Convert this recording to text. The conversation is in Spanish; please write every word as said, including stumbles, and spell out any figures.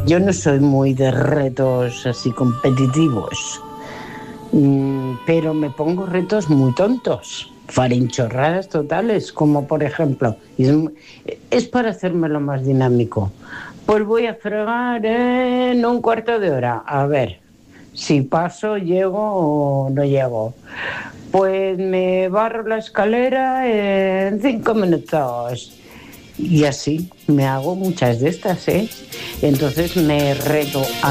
yo no soy muy de retos así competitivos, mm, pero me pongo retos muy tontos, farinchorradas totales, como por ejemplo, es, es para hacérmelo más dinámico. Pues voy a fregar en un cuarto de hora, a ver si paso, llego o no llego. Pues me barro la escalera en cinco minutos. Y así me hago muchas de estas, ¿eh? Entonces me reto a